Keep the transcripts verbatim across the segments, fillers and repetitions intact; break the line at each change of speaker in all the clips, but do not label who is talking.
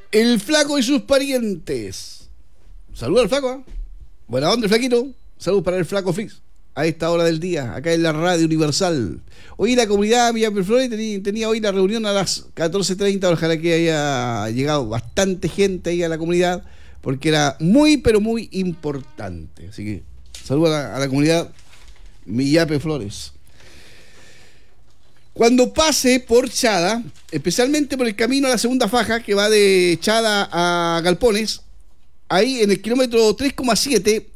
El Flaco y sus parientes. Saludos al Flaco, ¿eh? Buena onda, Flaquito. Saludos para el Flaco Fix. A esta hora del día, acá en la Radio Universal. Hoy la comunidad Villa Flores tenía, tenía hoy la reunión a las catorce treinta. Ojalá que haya llegado bastante gente ahí a la comunidad, porque era muy, pero muy importante. Así que saludos a la, a la comunidad Millape Flores. Cuando pase por Chada, especialmente por el camino a la segunda faja que va de Chada a Galpones, ahí en el kilómetro tres coma siete,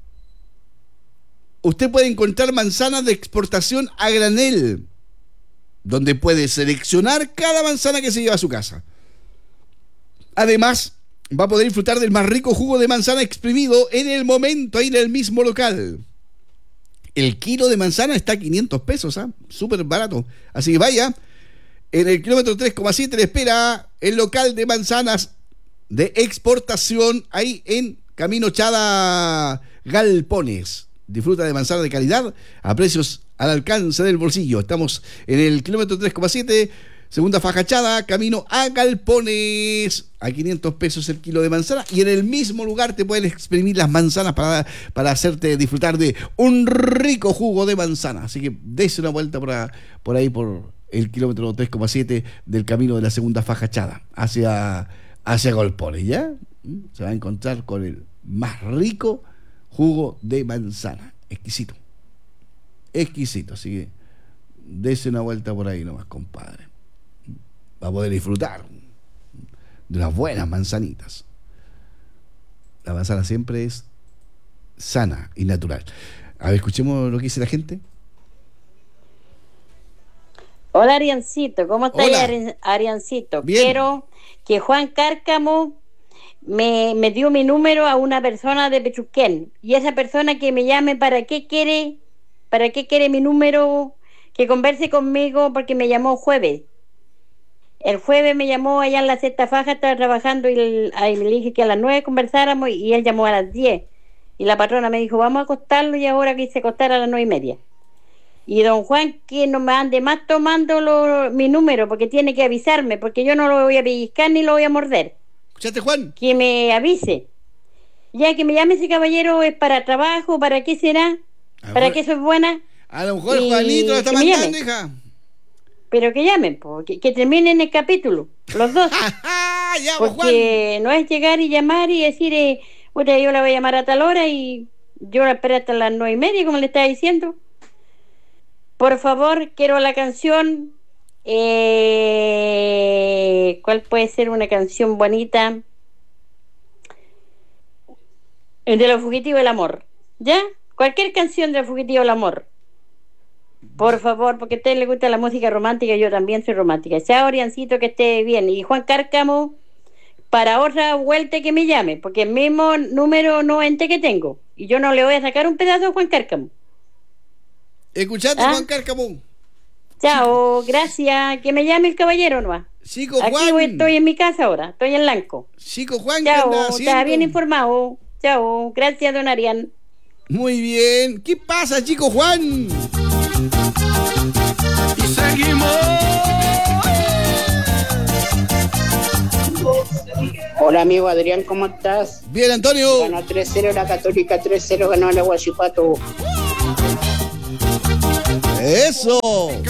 usted puede encontrar manzanas de exportación a granel, donde puede seleccionar cada manzana que se lleva a su casa. Además, va a poder disfrutar del más rico jugo de manzana exprimido en el momento, ahí en el mismo local. El kilo de manzana está a quinientos pesos, ¿ah? Súper barato. Así que vaya, en el kilómetro tres coma siete le espera el local de manzanas de exportación, ahí en Camino Chada Galpones. Disfruta de manzana de calidad a precios al alcance del bolsillo. Estamos en el kilómetro tres coma siete, segunda faja Chada, camino a Galpones, a quinientos pesos el kilo de manzana, y en el mismo lugar te pueden exprimir las manzanas para, para hacerte disfrutar de un rico jugo de manzana. Así que dése una vuelta por, a, por ahí por el kilómetro tres coma siete del camino de la segunda faja Chada hacia, hacia Galpones, ¿ya? Se va a encontrar con el más rico jugo de manzana, exquisito, exquisito, así que dése una vuelta por ahí nomás, compadre. Va a poder disfrutar de unas buenas manzanitas. La manzana siempre es sana y natural. A ver, escuchemos lo que dice la gente.
Hola, Ariancito, ¿cómo estás,
Hola.
Ariancito?
Bien.
Quiero que Juan Cárcamo Me, me dio mi número a una persona de Pechuquén, y esa persona que me llame, ¿para qué quiere? ¿Para qué quiere mi número? Que converse conmigo, porque me llamó jueves. El jueves me llamó allá en la sexta faja, estaba trabajando, y el, ahí me dije que a las nueve conversáramos, y él llamó a las diez. Y la patrona me dijo, vamos a acostarlo, y ahora quise acostar a las nueve y media. Y don Juan, que no me ande más tomando lo, mi número, porque tiene que avisarme, porque yo no lo voy a pellizcar ni lo voy a morder.
¿Escuchaste, Juan?
Que me avise. Ya que me llame ese caballero, ¿es para trabajo? ¿Para qué será? ¿Para qué soy buena?
A lo mejor
Y
Juanito lo está
que me
mandando,
llamen.
hija.
Pero que llamen, po, que, que terminen el capítulo, los dos.
Ya, pues, Juan.
Porque no es llegar y llamar y decir, eh, oye, yo la voy a llamar a tal hora y yo la espero hasta las nueve y media, como le estaba diciendo. Por favor, quiero la canción. Eh, ¿Cuál puede ser una canción bonita? El de los fugitivos del amor, ¿ya? Cualquier canción de los fugitivos del amor, por favor, porque a usted le gusta la música romántica, yo también soy romántica. Chao, Oriancito, que esté bien. Y Juan Cárcamo, para otra vuelta que me llame, porque el mismo número noventa que tengo, y yo no le voy a sacar un pedazo a Juan Cárcamo.
¿Escuchaste,
¿Ah?
Juan Cárcamo?
Chao, gracias. Que me llame el caballero, ¿no?
Chico
Aquí
Juan.
voy, estoy en mi casa ahora, estoy en Lanco.
Chico Juan, ¿qué
Chao,
anda
está
haciendo?
bien informado. Chao, gracias, don Arián.
Muy bien. ¿Qué pasa, Chico Juan?
Y seguimos.
Hola amigo Adrián, ¿cómo estás?
Bien, Antonio.
Ganó tres cero la Católica, tres cero ganó la Guachipato.
Eso.